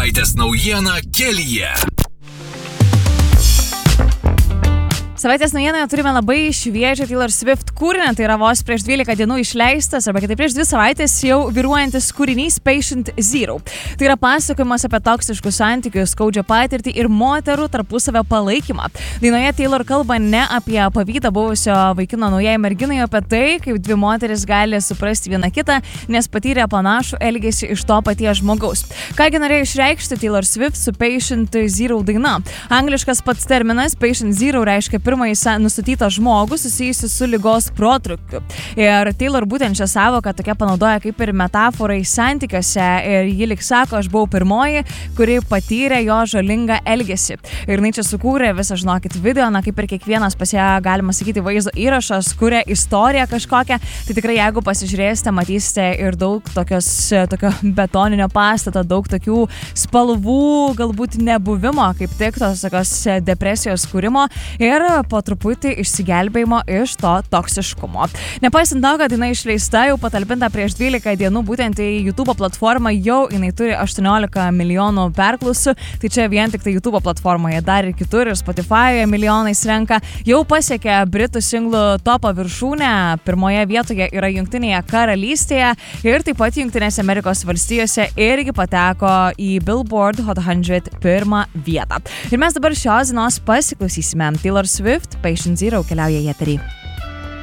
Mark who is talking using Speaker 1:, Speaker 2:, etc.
Speaker 1: Savaitės naujiena kelyje.
Speaker 2: Savaitės naujienoje turime labai šviežią Taylor Swift kūrinį, tai yra vos prieš 12 dienų išleistas, arba kitaip prieš 2 savaitės jau vyruojantis kūrinys Patient Zero. Tai yra pasakojimas apie toksiškus santykius, skaudžią patirtį ir moterų tarpusavio palaikymą. Dainoje Taylor kalba ne apie pavydą buvusio vaikino naujai merginai, apie tai, kaip dvi moteris gali suprasti vieną kitą, nes patyrė panašų elgesį iš to paties žmogaus. Kągi norėjo išreikšti Taylor Swift su Patient Zero daina. Angliškas pats terminas Patient Zero reiškia pirmąjį nustatytą žmogų susijusi su ligos protrukiu. Ir Taylor būtent šią savoką tokia panaudoja kaip ir metaforai santykiuose. Ir ji lyg sako, aš buvau pirmoji, kuri patyrė jo žalingą elgesį. Ir jinai čia sukūrė visą, žinokit, video, kaip ir kiekvienas pas ją, galima sakyti, vaizdo įrašas, kuria istoriją kažkokią. Tai tikrai, jeigu pasižiūrėsite, matysite ir daug tokio betoninio pastato, daug tokių spalvų, galbūt nebuvimo, kaip tik tos tokios depresijos kūrimo ir po truputį išsigelbėjimo iš to toksiškumo. Nepaisant to, kad jinai išleista, jau patalpinta prieš 12 dienų, būtent į YouTube platformą, jau jinai turi 18 milijonų perklausų, tai čia vien tik tai YouTube platformoje, dar ir kitur, ir Spotify milijonais renka, jau pasiekė Britų singlų topo viršūnę, pirmoje vietoje yra Jungtinėje karalystėje ir taip pat Jungtinėse Amerikos valstijose irgi pateko į Billboard Hot 100 pirmą vietą. Ir mes dabar šios dienos pasiklausysime. Taylor Swift, Patient Zero keliauja į eterį.